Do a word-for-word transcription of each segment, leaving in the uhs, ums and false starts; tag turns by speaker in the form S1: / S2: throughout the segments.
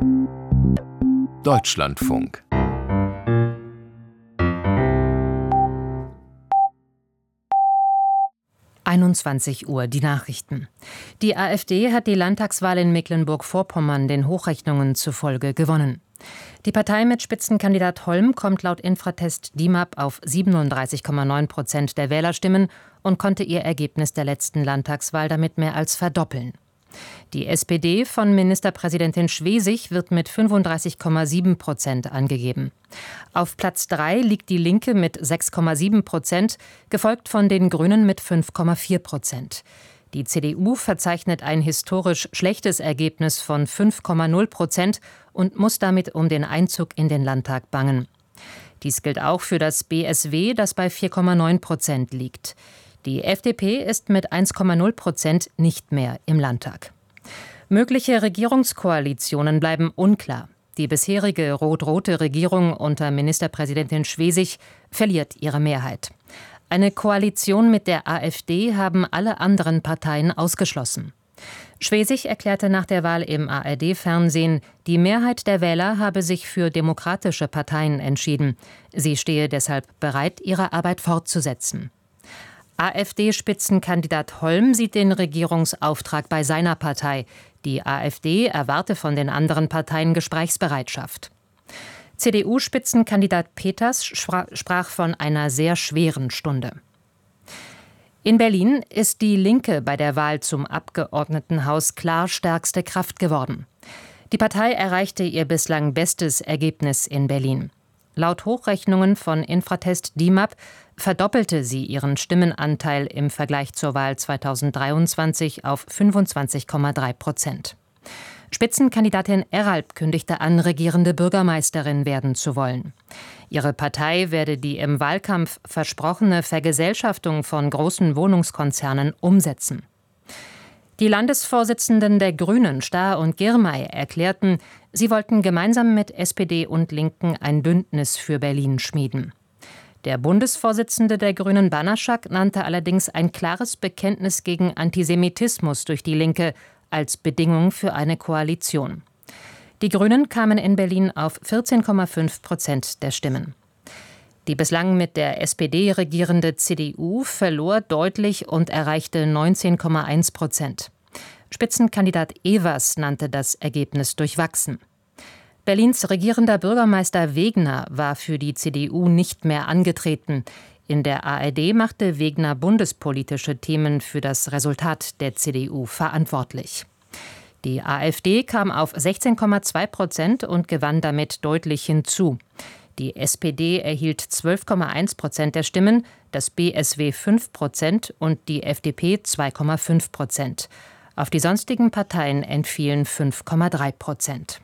S1: Deutschlandfunk.
S2: einundzwanzig Uhr, die Nachrichten. Die AfD hat die Landtagswahl in Mecklenburg-Vorpommern den Hochrechnungen zufolge gewonnen. Die Partei mit Spitzenkandidat Holm kommt laut Infratest D I M A P auf siebenunddreißig Komma neun Prozent der Wählerstimmen und konnte ihr Ergebnis der letzten Landtagswahl damit mehr als verdoppeln. Die S P D von Ministerpräsidentin Schwesig wird mit fünfunddreißig Komma sieben Prozent angegeben. Auf Platz drei liegt die Linke mit sechs Komma sieben Prozent, gefolgt von den Grünen mit fünf Komma vier Prozent. Die C D U verzeichnet ein historisch schlechtes Ergebnis von fünf Komma null Prozent und muss damit um den Einzug in den Landtag bangen. Dies gilt auch für das B S W, das bei vier Komma neun Prozent liegt. Die F D P ist mit eins Komma null Prozent nicht mehr im Landtag. Mögliche Regierungskoalitionen bleiben unklar. Die bisherige rot-rote Regierung unter Ministerpräsidentin Schwesig verliert ihre Mehrheit. Eine Koalition mit der AfD haben alle anderen Parteien ausgeschlossen. Schwesig erklärte nach der Wahl im A R D-Fernsehen, die Mehrheit der Wähler habe sich für demokratische Parteien entschieden. Sie stehe deshalb bereit, ihre Arbeit fortzusetzen. AfD-Spitzenkandidat Holm sieht den Regierungsauftrag bei seiner Partei. Die AfD erwarte von den anderen Parteien Gesprächsbereitschaft. C D U-Spitzenkandidat Peters sprach von einer sehr schweren Stunde. In Berlin ist die Linke bei der Wahl zum Abgeordnetenhaus klar stärkste Kraft geworden. Die Partei erreichte ihr bislang bestes Ergebnis in Berlin. Laut Hochrechnungen von Infratest D I M A P verdoppelte sie ihren Stimmenanteil im Vergleich zur Wahl zweitausenddreiundzwanzig auf fünfundzwanzig Komma drei Prozent. Spitzenkandidatin Eralp kündigte an, regierende Bürgermeisterin werden zu wollen. Ihre Partei werde die im Wahlkampf versprochene Vergesellschaftung von großen Wohnungskonzernen umsetzen. Die Landesvorsitzenden der Grünen, Stahr und Girmay, erklärten, sie wollten gemeinsam mit S P D und Linken ein Bündnis für Berlin schmieden. Der Bundesvorsitzende der Grünen, Banaschak, nannte allerdings ein klares Bekenntnis gegen Antisemitismus durch die Linke als Bedingung für eine Koalition. Die Grünen kamen in Berlin auf vierzehn Komma fünf Prozent der Stimmen. Die bislang mit der S P D regierende C D U verlor deutlich und erreichte neunzehn Komma eins Prozent. Spitzenkandidat Evers nannte das Ergebnis durchwachsen. Berlins regierender Bürgermeister Wegner war für die C D U nicht mehr angetreten. In der A R D machte Wegner bundespolitische Themen für das Resultat der C D U verantwortlich. Die AfD kam auf sechzehn Komma zwei Prozent und gewann damit deutlich hinzu. Die S P D erhielt zwölf Komma eins Prozent der Stimmen, das B S W fünf Prozent und die F D P zwei Komma fünf Prozent. Auf die sonstigen Parteien entfielen fünf Komma drei Prozent.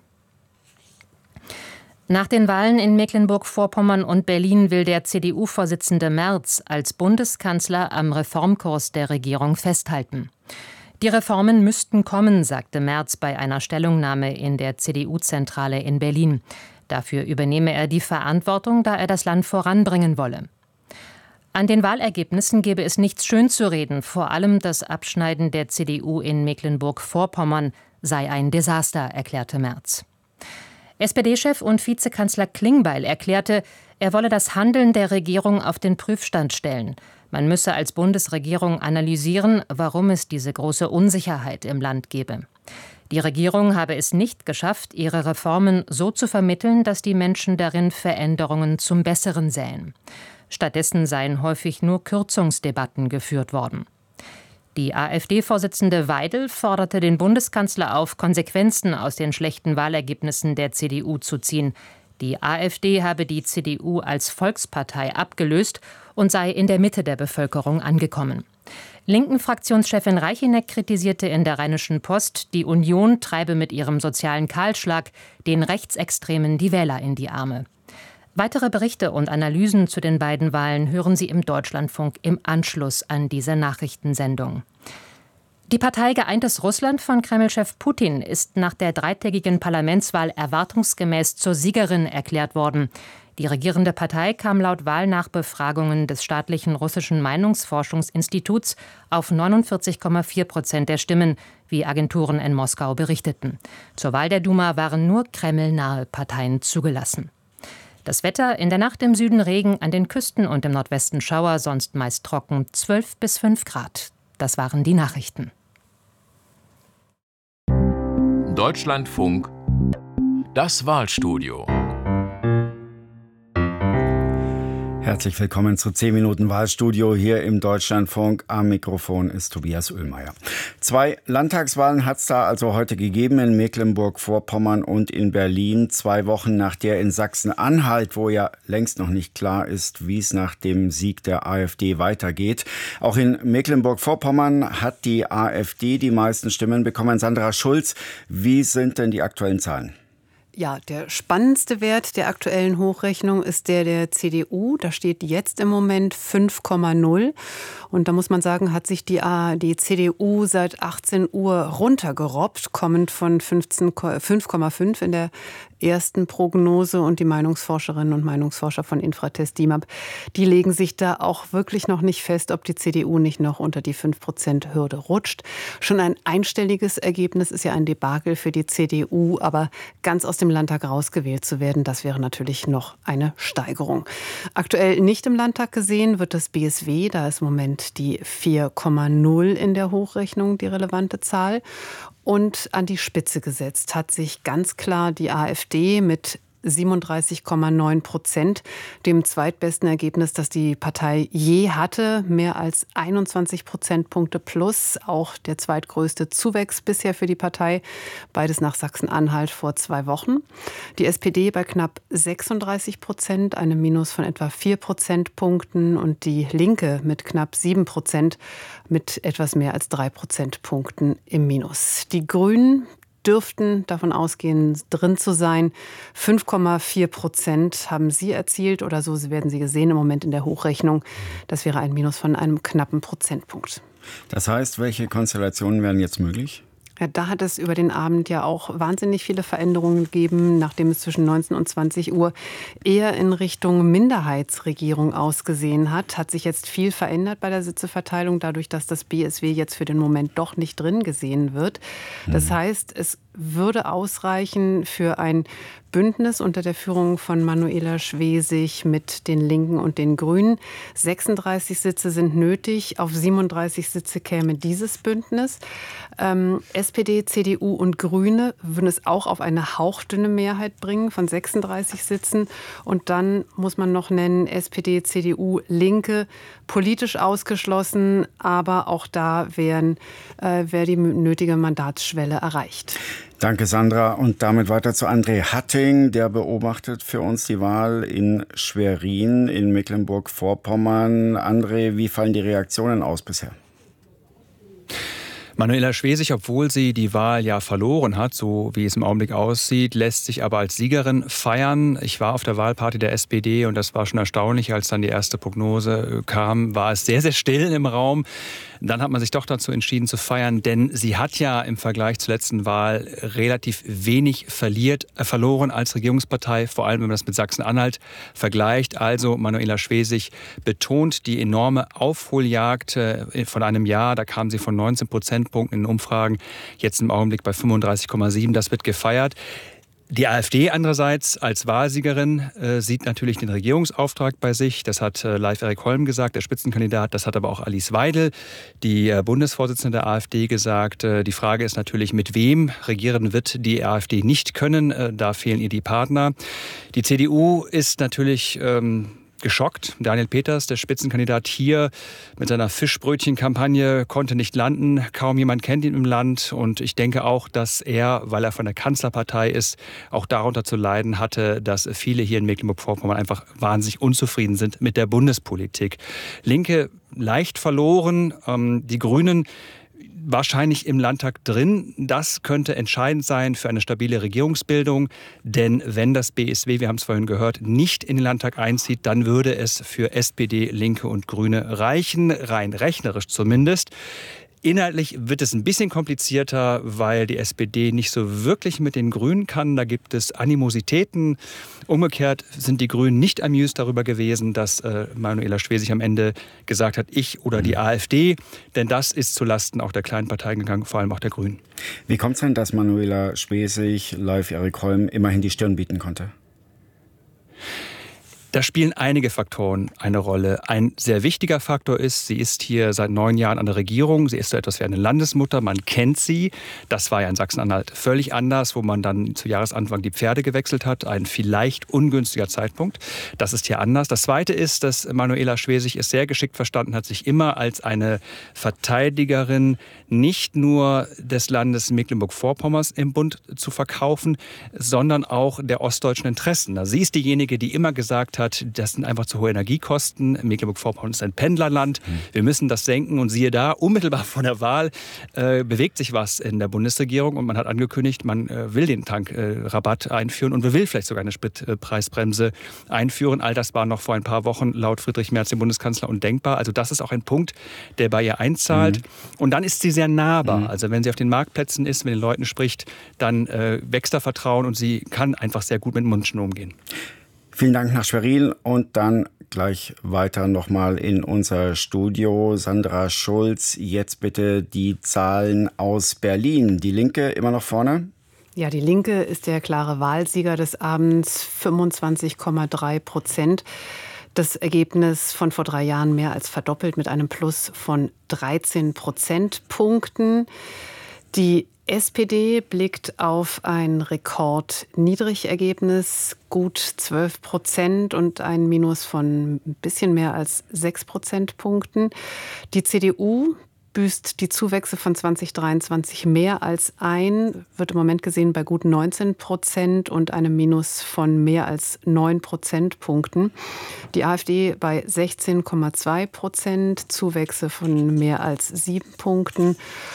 S2: Nach den Wahlen in Mecklenburg-Vorpommern und Berlin will der C D U-Vorsitzende Merz als Bundeskanzler am Reformkurs der Regierung festhalten. Die Reformen müssten kommen, sagte Merz bei einer Stellungnahme in der C D U-Zentrale in Berlin. Dafür übernehme er die Verantwortung, da er das Land voranbringen wolle. An den Wahlergebnissen gebe es nichts schönzureden, vor allem das Abschneiden der C D U in Mecklenburg-Vorpommern sei ein Desaster, erklärte Merz. S P D-Chef und Vizekanzler Klingbeil erklärte, er wolle das Handeln der Regierung auf den Prüfstand stellen. Man müsse als Bundesregierung analysieren, warum es diese große Unsicherheit im Land gebe. Die Regierung habe es nicht geschafft, ihre Reformen so zu vermitteln, dass die Menschen darin Veränderungen zum Besseren sähen. Stattdessen seien häufig nur Kürzungsdebatten geführt worden. Die AfD-Vorsitzende Weidel forderte den Bundeskanzler auf, Konsequenzen aus den schlechten Wahlergebnissen der C D U zu ziehen. Die AfD habe die C D U als Volkspartei abgelöst und sei in der Mitte der Bevölkerung angekommen. Linken-Fraktionschefin Reicheneck kritisierte in der Rheinischen Post, die Union treibe mit ihrem sozialen Kahlschlag den Rechtsextremen die Wähler in die Arme. Weitere Berichte und Analysen zu den beiden Wahlen hören Sie im Deutschlandfunk im Anschluss an diese Nachrichtensendung. Die Partei Geeintes Russland von Kreml-Chef Putin ist nach der dreitägigen Parlamentswahl erwartungsgemäß zur Siegerin erklärt worden. Die regierende Partei kam laut Wahlnachbefragungen des staatlichen russischen Meinungsforschungsinstituts auf neunundvierzig Komma vier Prozent der Stimmen, wie Agenturen in Moskau berichteten. Zur Wahl der Duma waren nur kremlnahe Parteien zugelassen. Das Wetter: in der Nacht im Süden Regen, an den Küsten und im Nordwesten Schauer, sonst meist trocken, zwölf bis fünf Grad. Das waren die Nachrichten.
S1: Deutschlandfunk, das Wahlstudio.
S3: Herzlich willkommen zu zehn Minuten Wahlstudio hier im Deutschlandfunk. Am Mikrofon ist Tobias Oehlmeier. Zwei Landtagswahlen hat es da also heute gegeben, in Mecklenburg-Vorpommern und in Berlin. Zwei Wochen nach der in Sachsen-Anhalt, wo ja längst noch nicht klar ist, wie es nach dem Sieg der AfD weitergeht. Auch in Mecklenburg-Vorpommern hat die AfD die meisten Stimmen bekommen. Sandra Schulz, wie sind denn die aktuellen Zahlen?
S4: Ja, der spannendste Wert der aktuellen Hochrechnung ist der der C D U. Da steht jetzt im Moment fünf Komma null. Und da muss man sagen, hat sich die, die C D U seit achtzehn Uhr runtergerobbt, kommend von fünf Komma fünf in der ersten Prognose. Und die Meinungsforscherinnen und Meinungsforscher von Infratest D I M A P, die legen sich da auch wirklich noch nicht fest, ob die C D U nicht noch unter die fünf Prozent Hürde rutscht. Schon ein einstelliges Ergebnis ist ja ein Debakel für die C D U, aber ganz aus dem Landtag rausgewählt zu werden, das wäre natürlich noch eine Steigerung. Aktuell nicht im Landtag gesehen wird das B S W, da ist im Moment die vier Komma null in der Hochrechnung die relevante Zahl. Und an die Spitze gesetzt hat sich ganz klar die AfD mit siebenunddreißig Komma neun Prozent, dem zweitbesten Ergebnis, das die Partei je hatte. Mehr als einundzwanzig Prozentpunkte plus, auch der zweitgrößte Zuwachs bisher für die Partei. Beides nach Sachsen-Anhalt vor zwei Wochen. Die S P D bei knapp sechsunddreißig Prozent, einem Minus von etwa vier Prozentpunkten. Und die Linke mit knapp sieben Prozent, mit etwas mehr als drei Prozentpunkten im Minus. Die Grünen dürften davon ausgehen, drin zu sein. fünf Komma vier Prozent haben sie erzielt oder so werden sie gesehen im Moment in der Hochrechnung. Das wäre ein Minus von einem knappen Prozentpunkt.
S3: Das heißt, welche Konstellationen wären jetzt möglich?
S4: Ja, da hat es über den Abend ja auch wahnsinnig viele Veränderungen gegeben, nachdem es zwischen neunzehn und zwanzig Uhr eher in Richtung Minderheitsregierung ausgesehen hat. Hat sich jetzt viel verändert bei der Sitzeverteilung, dadurch, dass das B S W jetzt für den Moment doch nicht drin gesehen wird. Das heißt, es würde ausreichen für ein Bündnis unter der Führung von Manuela Schwesig mit den Linken und den Grünen. sechsunddreißig Sitze sind nötig. Auf siebenunddreißig Sitze käme dieses Bündnis. Ähm, S P D, C D U und Grüne würden es auch auf eine hauchdünne Mehrheit bringen von sechsunddreißig Sitzen. Und dann muss man noch nennen, S P D, C D U, Linke, politisch ausgeschlossen. Aber auch da wären, äh, wäre die nötige Mandatsschwelle erreicht.
S3: Danke, Sandra. Und damit weiter zu André Hatting. Der beobachtet für uns die Wahl in Schwerin in Mecklenburg-Vorpommern. André, wie fallen die Reaktionen aus bisher?
S5: Manuela Schwesig, obwohl sie die Wahl ja verloren hat, so wie es im Augenblick aussieht, lässt sich aber als Siegerin feiern. Ich war auf der Wahlparty der S P D und das war schon erstaunlich, als dann die erste Prognose kam, war es sehr, sehr still im Raum. Dann hat man sich doch dazu entschieden zu feiern, denn sie hat ja im Vergleich zur letzten Wahl relativ wenig verliert, äh, verloren als Regierungspartei, vor allem wenn man das mit Sachsen-Anhalt vergleicht. Also Manuela Schwesig betont die enorme Aufholjagd äh, von einem Jahr. Da kam sie von neunzehn Prozentpunkten in den Umfragen, jetzt im Augenblick bei fünfunddreißig Komma sieben. Das wird gefeiert. Die AfD andererseits als Wahlsiegerin äh, sieht natürlich den Regierungsauftrag bei sich. Das hat äh, Leif Erik Holm gesagt, der Spitzenkandidat. Das hat aber auch Alice Weidel, die äh, Bundesvorsitzende der AfD, gesagt. Äh, die Frage ist natürlich, mit wem regieren wird die AfD nicht können. Äh, da fehlen ihr die Partner. Die C D U ist natürlich Ähm, geschockt. Daniel Peters, der Spitzenkandidat hier mit seiner Fischbrötchenkampagne, konnte nicht landen. Kaum jemand kennt ihn im Land. Und ich denke auch, dass er, weil er von der Kanzlerpartei ist, auch darunter zu leiden hatte, dass viele hier in Mecklenburg-Vorpommern einfach wahnsinnig unzufrieden sind mit der Bundespolitik. Linke leicht verloren. Ähm, die Grünen wahrscheinlich im Landtag drin. Das könnte entscheidend sein für eine stabile Regierungsbildung. Denn wenn das B S W, wir haben es vorhin gehört, nicht in den Landtag einzieht, dann würde es für S P D, Linke und Grüne reichen, rein rechnerisch zumindest. Inhaltlich wird es ein bisschen komplizierter, weil die S P D nicht so wirklich mit den Grünen kann. Da gibt es Animositäten. Umgekehrt sind die Grünen nicht amused darüber gewesen, dass äh, Manuela Schwesig am Ende gesagt hat, ich oder die AfD. Denn das ist zulasten auch der kleinen Parteien gegangen, vor allem auch der Grünen.
S3: Wie kommt es denn, dass Manuela Schwesig, Leif Erik Holm, immerhin die Stirn bieten konnte?
S5: Da spielen einige Faktoren eine Rolle. Ein sehr wichtiger Faktor ist, sie ist hier seit neun Jahren an der Regierung. Sie ist so etwas wie eine Landesmutter, man kennt sie. Das war ja in Sachsen-Anhalt völlig anders, wo man dann zu Jahresanfang die Pferde gewechselt hat. Ein vielleicht ungünstiger Zeitpunkt. Das ist hier anders. Das Zweite ist, dass Manuela Schwesig es sehr geschickt verstanden hat, sich immer als eine Verteidigerin nicht nur des Landes Mecklenburg-Vorpommerns im Bund zu verkaufen, sondern auch der ostdeutschen Interessen. Sie ist diejenige, die immer gesagt hat, das sind einfach zu hohe Energiekosten. Mecklenburg-Vorpommern ist ein Pendlerland. Mhm. Wir müssen das senken. Und siehe da, unmittelbar vor der Wahl äh, bewegt sich was in der Bundesregierung. Und man hat angekündigt, man äh, will den Tankrabatt äh, einführen und will vielleicht sogar eine Spritpreisbremse einführen. All das war noch vor ein paar Wochen laut Friedrich Merz, dem Bundeskanzler, undenkbar. Also das ist auch ein Punkt, der bei ihr einzahlt. Mhm. Und dann ist sie sehr nahbar. Mhm. Also wenn sie auf den Marktplätzen ist, mit den Leuten spricht, dann äh, wächst da Vertrauen und sie kann einfach sehr gut mit Menschen umgehen.
S3: Vielen Dank nach Schwerin und dann gleich weiter nochmal in unser Studio. Sandra Schulz, jetzt bitte die Zahlen aus Berlin. Die Linke immer noch vorne?
S4: Ja, die Linke ist der klare Wahlsieger des Abends, fünfundzwanzig Komma drei Prozent. Das Ergebnis von vor drei Jahren mehr als verdoppelt mit einem Plus von dreizehn Prozentpunkten. Die S P D blickt auf ein Rekordniedrigergebnis, gut zwölf Prozent und ein Minus von ein bisschen mehr als sechs Prozentpunkten. Die C D U büßt die Zuwächse von zwanzig dreiundzwanzig mehr als ein, wird im Moment gesehen bei gut neunzehn Prozent und einem Minus von mehr als neun Prozentpunkten. Die AfD bei sechzehn Komma zwei Prozent, Zuwächse von mehr als sieben Punkten.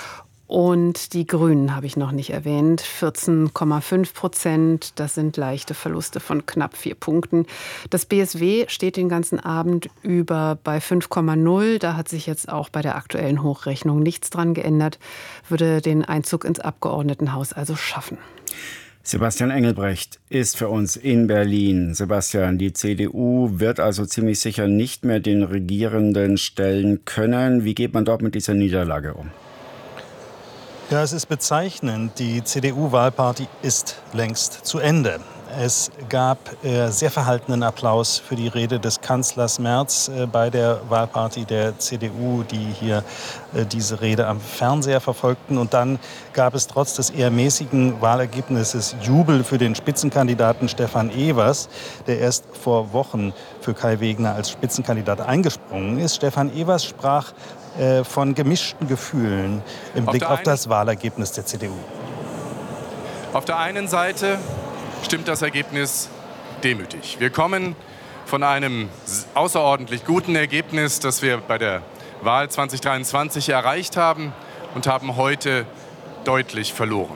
S4: Und die Grünen habe ich noch nicht erwähnt, vierzehn Komma fünf Prozent. Das sind leichte Verluste von knapp vier Punkten. Das B S W steht den ganzen Abend über bei fünf Komma null. Da hat sich jetzt auch bei der aktuellen Hochrechnung nichts dran geändert. Würde den Einzug ins Abgeordnetenhaus also schaffen.
S3: Sebastian Engelbrecht ist für uns in Berlin. Sebastian, die C D U wird also ziemlich sicher nicht mehr den Regierenden stellen können. Wie geht man dort mit dieser Niederlage um?
S6: Ja, es ist bezeichnend. Die C D U-Wahlparty ist längst zu Ende. Es gab äh, sehr verhaltenen Applaus für die Rede des Kanzlers Merz äh, bei der Wahlparty der C D U, die hier äh, diese Rede am Fernseher verfolgten. Und dann gab es trotz des eher mäßigen Wahlergebnisses Jubel für den Spitzenkandidaten Stefan Evers, der erst vor Wochen für Kai Wegner als Spitzenkandidat eingesprungen ist. Stefan Evers sprach äh, von gemischten Gefühlen im Blick auf das Wahlergebnis der C D U.
S7: Auf der einen Seite stimmt das Ergebnis demütig. Wir kommen von einem außerordentlich guten Ergebnis, das wir bei der Wahl zwanzig dreiundzwanzig erreicht haben, und haben heute deutlich verloren.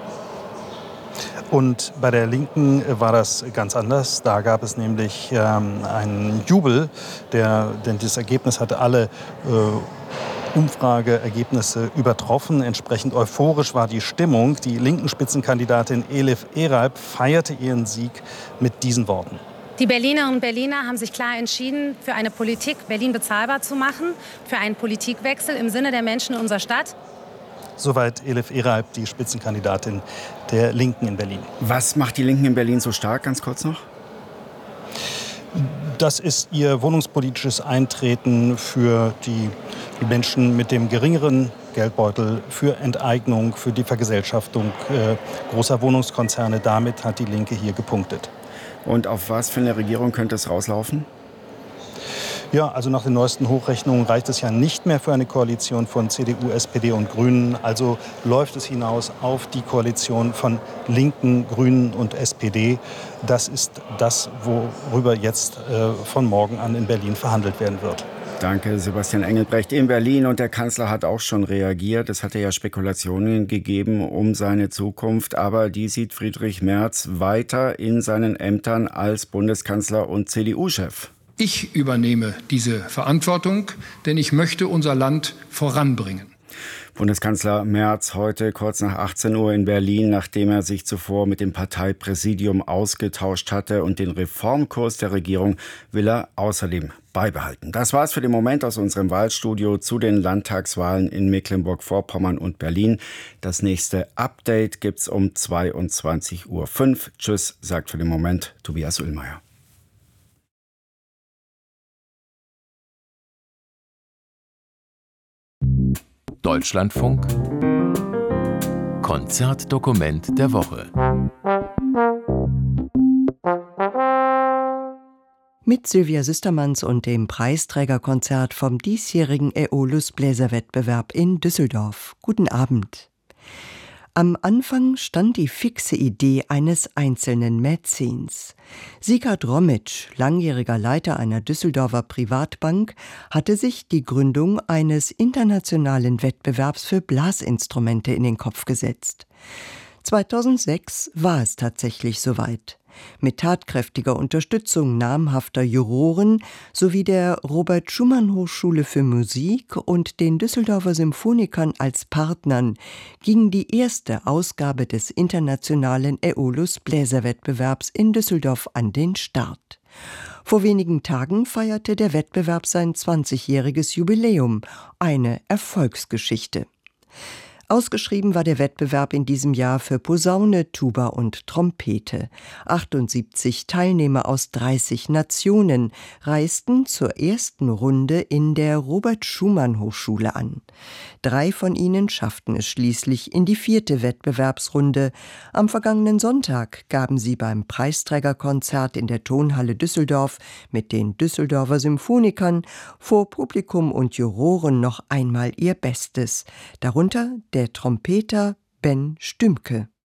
S6: Und bei der Linken war das ganz anders. Da gab es nämlich ähm, einen Jubel, der, denn das Ergebnis hatte alle äh, Umfrageergebnisse übertroffen. Entsprechend euphorisch war die Stimmung. Die linken Spitzenkandidatin Elif Eralp feierte ihren Sieg mit diesen Worten.
S8: Die Berlinerinnen und Berliner haben sich klar entschieden, für eine Politik Berlin bezahlbar zu machen, für einen Politikwechsel im Sinne der Menschen in unserer Stadt.
S6: Soweit Elif Eralp, die Spitzenkandidatin der Linken in Berlin.
S3: Was macht die Linken in Berlin so stark, ganz kurz noch?
S6: Das ist ihr wohnungspolitisches Eintreten für die Menschen mit dem geringeren Geldbeutel, für Enteignung, für die Vergesellschaftung äh, großer Wohnungskonzerne. Damit hat die Linke hier gepunktet.
S3: Und auf was für eine Regierung könnte es rauslaufen?
S6: Ja, also nach den neuesten Hochrechnungen reicht es ja nicht mehr für eine Koalition von C D U, S P D und Grünen. Also läuft es hinaus auf die Koalition von Linken, Grünen und S P D. Das ist das, worüber jetzt äh, von morgen an in Berlin verhandelt werden wird.
S3: Danke, Sebastian Engelbrecht in Berlin. Und der Kanzler hat auch schon reagiert. Es hatte ja Spekulationen gegeben um seine Zukunft. Aber die sieht Friedrich Merz weiter in seinen Ämtern als Bundeskanzler und C D U-Chef.
S9: Ich übernehme diese Verantwortung, denn ich möchte unser Land voranbringen.
S3: Bundeskanzler Merz heute kurz nach achtzehn Uhr in Berlin, nachdem er sich zuvor mit dem Parteipräsidium ausgetauscht hatte, und den Reformkurs der Regierung will er außerdem beibehalten. Das war's für den Moment aus unserem Wahlstudio zu den Landtagswahlen in Mecklenburg-Vorpommern und Berlin. Das nächste Update gibt's um zweiundzwanzig Uhr fünf. Tschüss, sagt für den Moment Tobias Ullmeier.
S1: Deutschlandfunk Konzertdokument der Woche.
S9: Mit Sylvia Süstermanns und dem Preisträgerkonzert vom diesjährigen Aeolus Bläserwettbewerb in Düsseldorf. Guten Abend. Am Anfang stand die fixe Idee eines einzelnen Mäzens. Sigurd Romitsch, langjähriger Leiter einer Düsseldorfer Privatbank, hatte sich die Gründung eines internationalen Wettbewerbs für Blasinstrumente in den Kopf gesetzt. zweitausendsechs war es tatsächlich soweit. Mit tatkräftiger Unterstützung namhafter Juroren sowie der Robert-Schumann-Hochschule für Musik und den Düsseldorfer Symphonikern als Partnern ging die erste Ausgabe des internationalen Aeolus Bläserwettbewerbs in Düsseldorf an den Start. Vor wenigen Tagen feierte der Wettbewerb sein zwanzigjähriges Jubiläum, eine Erfolgsgeschichte. Ausgeschrieben war der Wettbewerb in diesem Jahr für Posaune, Tuba und Trompete. achtundsiebzig Teilnehmer aus dreißig Nationen reisten zur ersten Runde in der Robert-Schumann-Hochschule an. Drei von ihnen schafften es schließlich in die vierte Wettbewerbsrunde. Am vergangenen Sonntag gaben sie beim Preisträgerkonzert in der Tonhalle Düsseldorf mit den Düsseldorfer Symphonikern vor Publikum und Juroren noch einmal ihr Bestes. Darunter der Trompeter Ben Stümke.